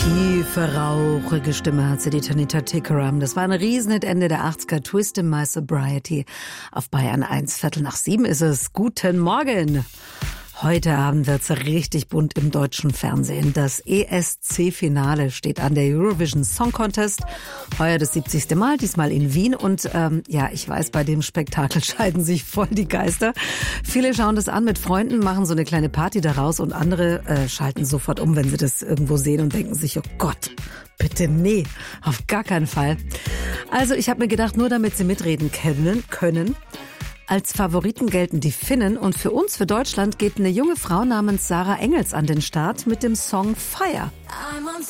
Tiefe, rauchige Stimme hat sie, die Tanita Tikaram. Das war ein Riesenhit Ende der 80er. Twist in My Sobriety auf Bayern 1. 6:15 ist es. Guten Morgen. Heute Abend wird's richtig bunt im deutschen Fernsehen. Das ESC-Finale steht an, der Eurovision Song Contest. Heuer das 70. Mal, diesmal in Wien. Und ich weiß, bei dem Spektakel scheiden sich voll die Geister. Viele schauen das an mit Freunden, machen so eine kleine Party daraus und andere schalten sofort um, wenn sie das irgendwo sehen und denken sich, oh Gott, bitte nee, auf gar keinen Fall. Also ich habe mir gedacht, nur damit sie mitreden können, als Favoriten gelten die Finnen und für uns, für Deutschland, geht eine junge Frau namens Sarah Engels an den Start mit dem Song Fire.